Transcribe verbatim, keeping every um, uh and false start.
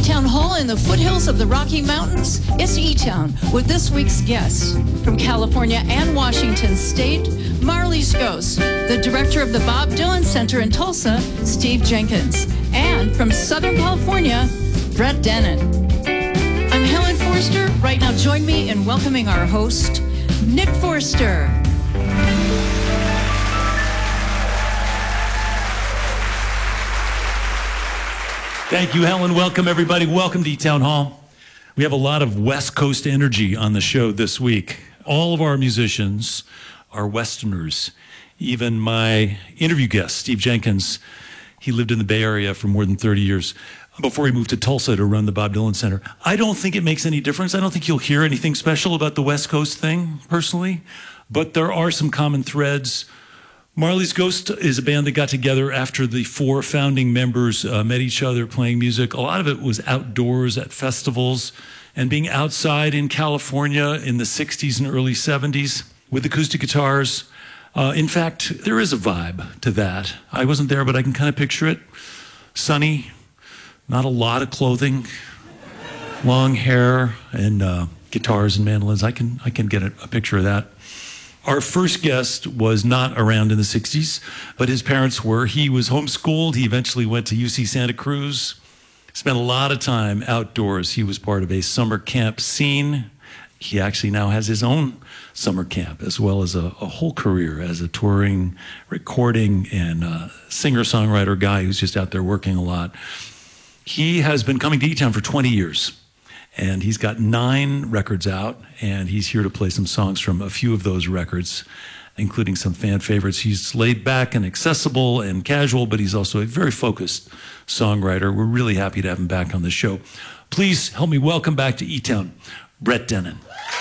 E-Town Hall in the foothills of the Rocky Mountains. It's E-Town with this week's guests from California and Washington State, Marley's Ghost, the director of the Bob Dylan Center in Tulsa, Steve Jenkins, and from Southern California, Brett Dennen. I'm Helen Forster. Right now, join me in welcoming our host, Nick Forster. Thank you, Helen. Welcome, everybody. Welcome to E-Town Hall. We have a lot of West Coast energy on the show this week. All of our musicians are Westerners. Even my interview guest, Steve Jenkins, he lived in the Bay Area for more than thirty years before he moved to Tulsa to run the Bob Dylan Center. I don't think it makes any difference. I don't think you'll hear anything special about the West Coast thing, personally, but there are some common threads. Marley's Ghost is a band that got together after the four founding members uh, met each other playing music. A lot of it was outdoors at festivals and being outside in California in the sixties and early seventies with acoustic guitars. Uh, in fact, there is a vibe to that. I wasn't there, but I can kind of picture it. Sunny, not a lot of clothing, long hair, and uh, guitars and mandolins. I can, I can get a, a picture of that. Our first guest was not around in the sixties, but his parents were. He was homeschooled. He eventually went to U C Santa Cruz, spent a lot of time outdoors. He was part of a summer camp scene. He actually now has his own summer camp, as well as a, a whole career as a touring, recording, and uh, singer-songwriter guy who's just out there working a lot. He has been coming to E-Town for twenty years. And he's got nine records out, and he's here to play some songs from a few of those records, including some fan favorites. He's laid back and accessible and casual, but he's also a very focused songwriter. We're really happy to have him back on the show. Please help me welcome back to E-Town, Brett Dennen.